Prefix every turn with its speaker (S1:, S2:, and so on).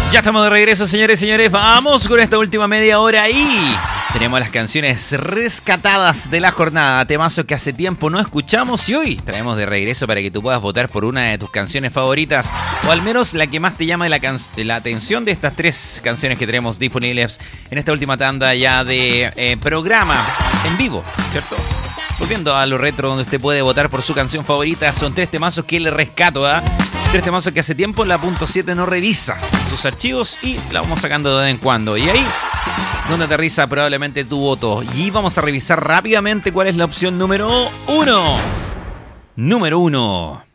S1: Ya estamos de regreso, señores y señores. Vamos con esta última media hora y tenemos las canciones rescatadas de la jornada. Temazos que hace tiempo no escuchamos y hoy traemos de regreso para que tú puedas votar por una de tus canciones favoritas o al menos la que más te llama la atención de estas tres canciones que tenemos disponibles en esta última tanda ya de programa en vivo, ¿cierto? Volviendo a lo retro donde usted puede votar por su canción favorita, son tres temazos que le rescato, ¿ah? Tres temazos que hace tiempo la Punto 7 no revisa sus archivos y la vamos sacando de vez en cuando. Y ahí, donde aterriza probablemente tu voto. Y vamos a revisar rápidamente cuál es la opción número 1. Número 1.